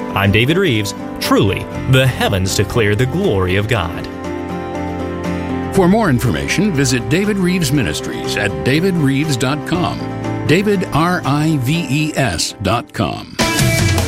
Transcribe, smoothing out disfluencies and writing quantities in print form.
I'm David Reeves. Truly, the heavens declare the glory of God. For more information, visit David Reeves Ministries at davidreeves.com. DavidRives.com.